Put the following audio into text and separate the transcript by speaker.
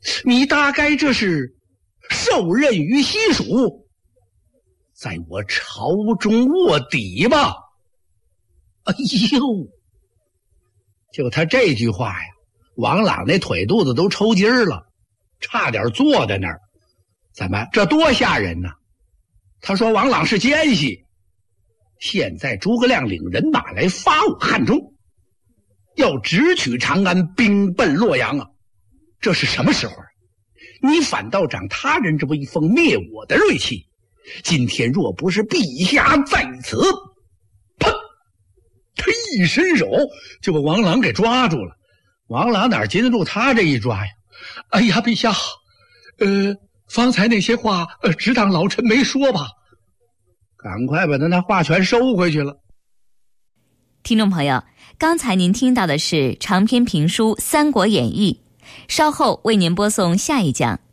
Speaker 1: 你大概这是受任于西蜀，在我朝中卧底吧？哎呦，就他这句话呀，王朗那腿肚子都抽筋了，差点坐在那儿。怎么，这多吓人呢？他说王朗是奸细，现在诸葛亮领人马来发我汉中，要直取长安，兵奔洛阳啊！这是什么时候啊？你反倒长他人之威风，灭我的锐气。今天若不是陛下在此，砰！他一伸手就把王朗给抓住了。王朗哪经得住他这一抓呀？哎呀，陛下，方才那些话，只当老臣没说吧。赶快把他那话全收回去了。
Speaker 2: 听众朋友，刚才您听到的是长篇评书《三国演义》，稍后为您播送下一讲